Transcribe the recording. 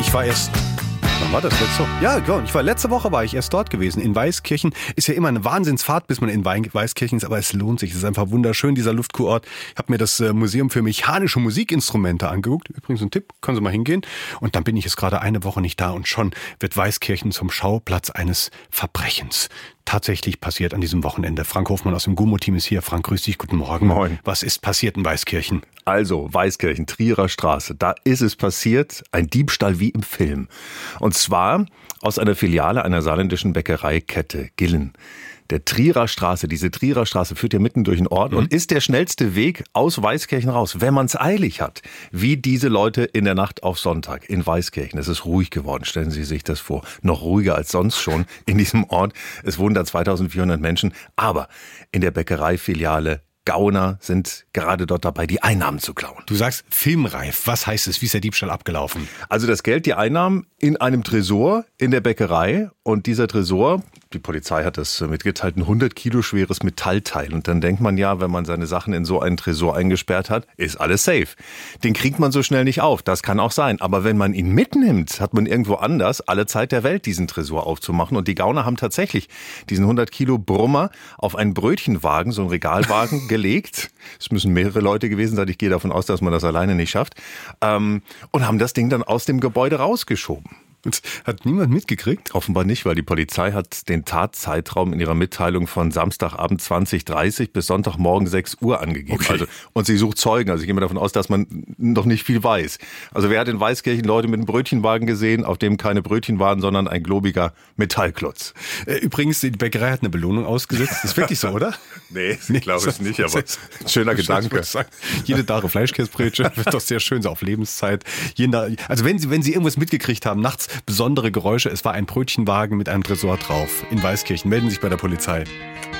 Ich war erst... Wann war das letzte Woche? Ja, genau. Letzte Woche war ich erst dort gewesen. In Weißkirchen ist ja immer eine Wahnsinnsfahrt, bis man in Weißkirchen ist, aber es lohnt sich. Es ist einfach wunderschön, dieser Luftkurort. Ich habe mir das Museum für mechanische Musikinstrumente angeguckt. Übrigens ein Tipp, können Sie mal hingehen. Und dann bin ich jetzt gerade eine Woche nicht da und schon wird Weißkirchen zum Schauplatz eines Verbrechens. Tatsächlich passiert an diesem Wochenende. Frank Hofmann aus dem Gummo-Team ist hier. Frank, grüß dich, guten Morgen. Moin. Was ist passiert in Weißkirchen? Also, Weißkirchen, Trierer Straße, da ist es passiert, ein Diebstahl wie im Film. Und zwar aus einer Filiale einer saarländischen Bäckereikette, Gillen. Der Trierer Straße, diese Trierer Straße führt ja mitten durch den Ort und ist der schnellste Weg aus Weißkirchen raus, wenn man es eilig hat. Wie diese Leute in der Nacht auf Sonntag in Weißkirchen. Es ist ruhig geworden, stellen Sie sich das vor. Noch ruhiger als sonst schon in diesem Ort. Es wohnen da 2400 Menschen, aber in der Bäckereifiliale Gauner sind gerade dort dabei, die Einnahmen zu klauen. Du sagst filmreif. Was heißt es? Wie ist der Diebstahl abgelaufen? Also das Geld, die Einnahmen in einem Tresor in der Bäckerei. Und dieser Tresor, die Polizei hat das mitgeteilt, ein 100 Kilo schweres Metallteil. Und dann denkt man ja, wenn man seine Sachen in so einen Tresor eingesperrt hat, ist alles safe. Den kriegt man so schnell nicht auf. Das kann auch sein. Aber wenn man ihn mitnimmt, hat man irgendwo anders alle Zeit der Welt, diesen Tresor aufzumachen. Und die Gauner haben tatsächlich diesen 100 Kilo Brummer auf einen Brötchenwagen, so einen Regalwagen, gelegt. Es müssen mehrere Leute gewesen sein. Ich gehe davon aus, dass man das alleine nicht schafft. Und haben das Ding dann aus dem Gebäude rausgeschoben. Und hat niemand mitgekriegt? Offenbar nicht, weil die Polizei hat den Tatzeitraum in ihrer Mitteilung von Samstagabend 20:30 bis Sonntagmorgen 6 Uhr angegeben. Okay. Also, und sie sucht Zeugen. Also ich gehe mal davon aus, dass man noch nicht viel weiß. Also wer hat in Weißkirchen Leute mit einem Brötchenwagen gesehen, auf dem keine Brötchen waren, sondern ein globiger Metallklotz? Übrigens, die Bäckerei hat eine Belohnung ausgesetzt. Ist wirklich so, oder? Nee, ich glaube es nicht, aber ein schöner Gedanke. Jede Dare Fleischkäsebrötchen wird doch sehr schön, so auf Lebenszeit. Also wenn Sie irgendwas mitgekriegt haben, nachts besondere Geräusche, es war ein Brötchenwagen mit einem Tresor drauf in Weißkirchen. Melden Sie sich bei der Polizei.